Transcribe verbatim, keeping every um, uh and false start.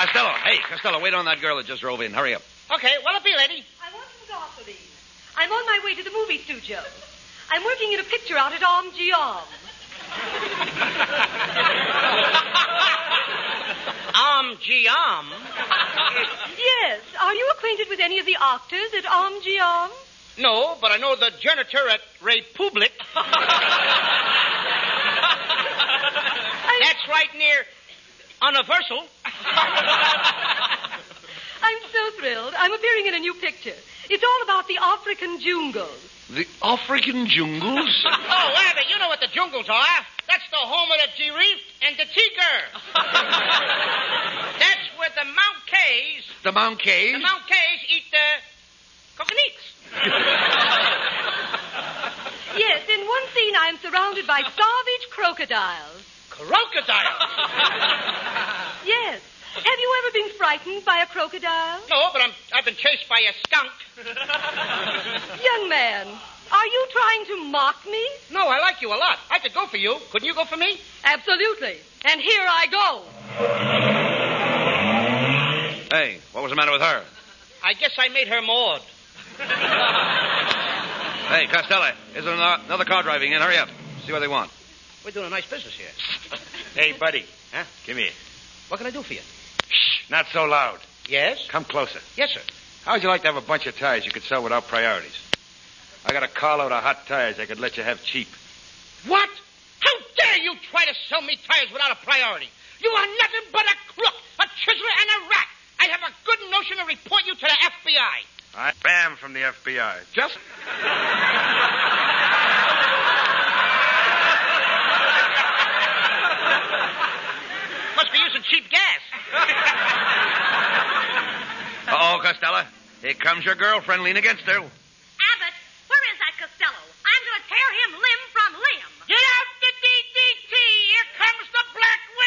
Costello, hey, Costello, wait on that girl that just drove in. Hurry up. Okay, what'll it be, lady? I want some gasoline. I'm on my way to the movie studio. I'm working in a picture out at Om G Om. Om G Om? Yes. Are you acquainted with any of the actors at Om G Om? No, but I know the janitor at Republic. That's right near Universal. I'm so thrilled. I'm appearing in a new picture. It's all about the African jungles. The African jungles? Oh, Abbott, you know what the jungles are. That's the home of the giraffe and the tiger. That's where the Mount Kays... The Mount Kays? The Mount Kays eat the coconuts. Yes, in one scene I'm surrounded by savage crocodiles. Crocodiles? Yes. Have you ever been frightened by a crocodile? No, but I'm, I've been chased by a skunk. Young man, are you trying to mock me? No, I like you a lot. I could go for you. Couldn't you go for me? Absolutely. And here I go. Hey, what was the matter with her? I guess I made her Maud. Hey, Costello, is there another car driving in? Hurry up. See what they want. We're doing a nice business here. Hey, buddy. Huh? Come here. What can I do for you? Shh, not so loud. Yes? Come closer. Yes, sir. How would you like to have a bunch of tires you could sell without priorities? I got a carload of hot tires I could let you have cheap. What? How dare you try to sell me tires without a priority? You are nothing but a crook, a chiseler, and a rat. I have a good notion to report you to the F B I. I am from the F B I. Just... Must be using cheap gas. Uh-oh, Costello. Here comes your girlfriend. Lean against her.